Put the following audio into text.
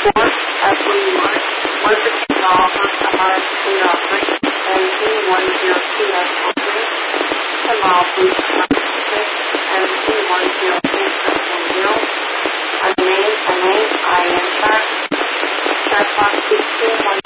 Fort F41, 160 First RSC operation, MT-102 operation, 10 mile police traffic, MT-102 a name, I am track box 221